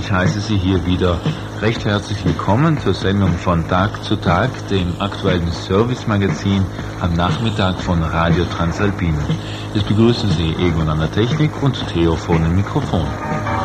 ich heiße Sie hier wieder recht herzlich willkommen zur Sendung von Tag zu Tag, dem aktuellen Service-Magazin am Nachmittag von Radio Transalpina. Es begrüßen Sie Egon an der Technik und Theo vor dem Mikrofon.